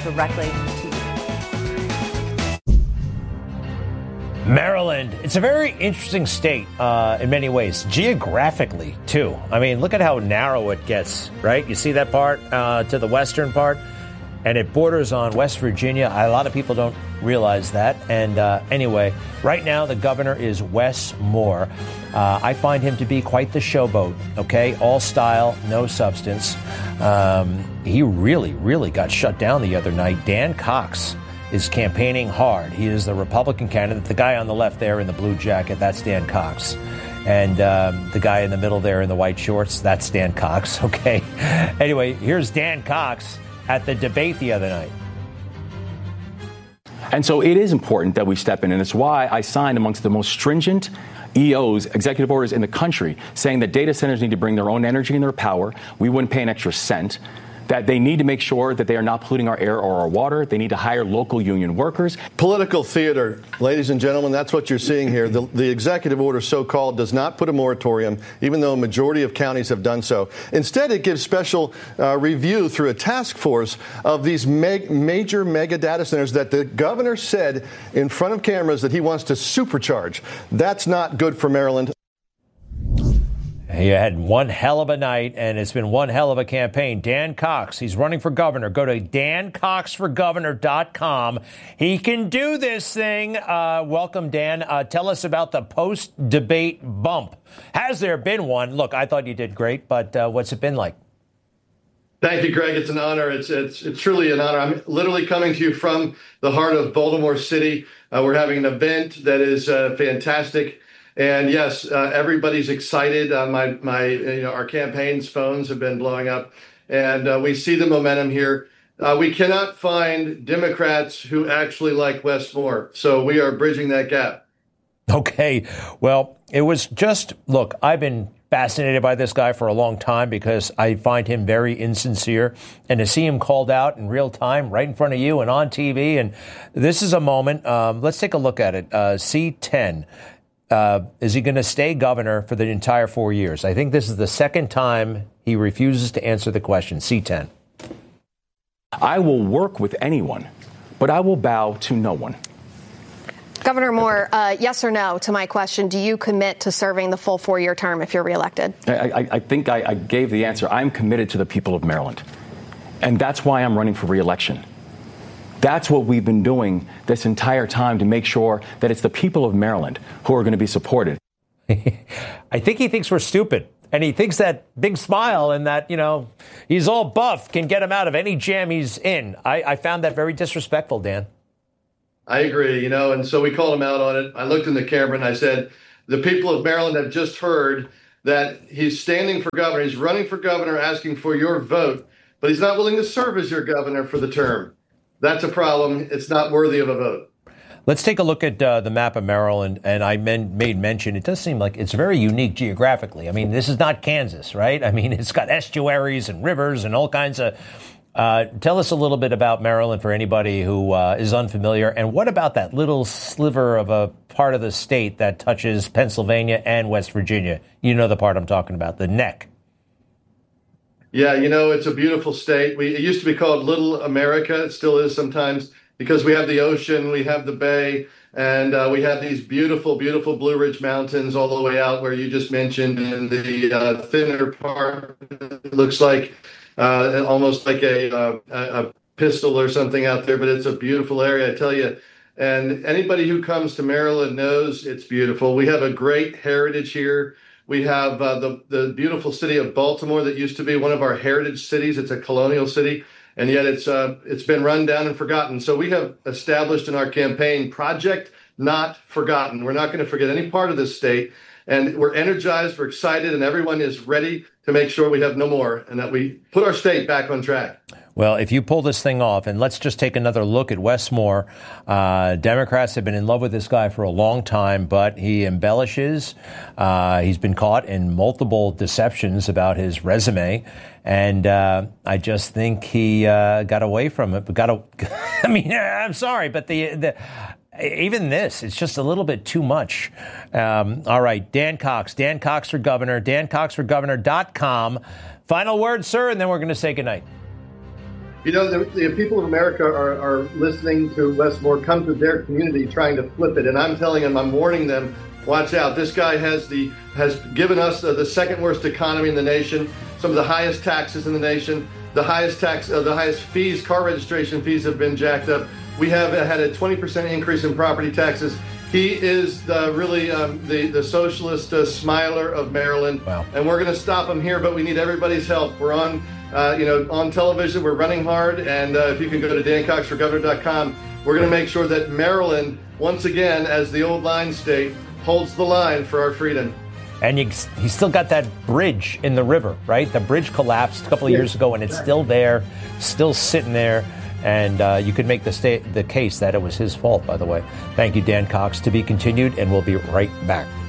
directly to you. Maryland, it's a very interesting state in many ways, geographically, too. I mean, look at how narrow it gets, right? You see that part to the western part, and it borders on West Virginia. A lot of people don't realize that. And anyway, right now, the governor is Wes Moore. I find him to be quite the showboat, okay? All style, no substance. He really got shut down the other night. Dan Cox is campaigning hard. He is the Republican candidate. The guy on the left there in the blue jacket, that's Dan Cox. And the guy in the middle there in the white shorts, that's Dan Cox, okay? Anyway, here's Dan Cox at the debate the other night. And so it is important that we step in, and it's why I signed amongst the most stringent EOs, executive orders in the country, saying that data centers need to bring their own energy and their power. We wouldn't pay an extra cent. That they need to make sure that they are not polluting our air or our water. They need to hire local union workers. Political theater, ladies and gentlemen, that's what you're seeing here. The executive order, so-called, does not put a moratorium, even though a majority of counties have done so. Instead, it gives special review through a task force of these major mega data centers that the governor said in front of cameras that he wants to supercharge. That's not good for Maryland. You had one hell of a night, and it's been one hell of a campaign. Dan Cox, he's running for governor. Go to dancoxforgovernor.com. He can do this thing. Welcome, Dan. Tell us about the post-debate bump. Has there been one? Look, I thought you did great, but what's it been like? Thank you, Greg. It's an honor. It's truly an honor. I'm literally coming to you from the heart of Baltimore City. We're having an event that is fantastic. And yes, everybody's excited. Our campaign's phones have been blowing up, and we see the momentum here. We cannot find Democrats who actually like Wes Moore, so we are bridging that gap. Okay, well, it was just, look, I've been fascinated by this guy for a long time because I find him very insincere, and to see him called out in real time right in front of you and on TV, and this is a moment. Let's take a look at it. C10. Is he going to stay governor for the entire 4 years? I think this is the second time he refuses to answer the question. C10. I will work with anyone, but I will bow to no one. Governor Moore, yes or no to my question, do you commit to serving the full 4-year term if you're reelected? I think I gave the answer. I'm committed to the people of Maryland, and that's why I'm running for reelection. That's what we've been doing this entire time to make sure that it's the people of Maryland who are going to be supported. I think he thinks we're stupid. And he thinks that big smile and that, he's all buff can get him out of any jam he's in. I found that very disrespectful, Dan. I agree, and so we called him out on it. I looked in the camera and I said, the people of Maryland have just heard that he's standing for governor. He's running for governor, asking for your vote, but he's not willing to serve as your governor for the term. That's a problem. It's not worthy of a vote. Let's take a look at the map of Maryland. And I made mention, it does seem like it's very unique geographically. I mean, this is not Kansas, right? I mean, it's got estuaries and rivers and all kinds of. Tell us a little bit about Maryland for anybody who is unfamiliar. And what about that little sliver of a part of the state that touches Pennsylvania and West Virginia? You know the part I'm talking about, the neck. Yeah, it's a beautiful state. It used to be called Little America. It still is sometimes because we have the ocean, we have the bay, and we have these beautiful, beautiful Blue Ridge Mountains all the way out where you just mentioned in the thinner part. It looks like almost like a pistol or something out there, but it's a beautiful area, I tell you. And anybody who comes to Maryland knows it's beautiful. We have a great heritage here. We have the beautiful city of Baltimore that used to be one of our heritage cities. It's a colonial city, and yet it's been run down and forgotten. So we have established in our campaign Project Not Forgotten. We're not going to forget any part of this state, and we're energized, we're excited, and everyone is ready to make sure we have no more and that we put our state back on track. Well, if you pull this thing off, and let's just take another look at Wes Moore. Democrats have been in love with this guy for a long time, but he embellishes. He's been caught in multiple deceptions about his resume, and I just think he got away from it. But I'm sorry, but even this, it's just a little bit too much. All right, Dan Cox for governor, dancoxforgovernor.com. Final word, sir, and then we're going to say goodnight. You know, the people of America are listening to Wes Moore come to their community trying to flip it. And I'm telling them, I'm warning them, watch out. This guy has given us the second worst economy in the nation, some of the highest taxes in the nation, the highest fees, car registration fees have been jacked up. We have had a 20% increase in property taxes. He is the socialist smiler of Maryland. Wow. And we're going to stop him here, but we need everybody's help. We're on television. We're running hard. And if you can go to DanCoxForGovernor.com, we're going to make sure that Maryland, once again, as the old line state, holds the line for our freedom. And he's still got that bridge in the river, right? The bridge collapsed a couple of years ago, and it's still there, still sitting there. And you could make the case that it was his fault, by the way. Thank you, Dan Cox. To be continued, and we'll be right back.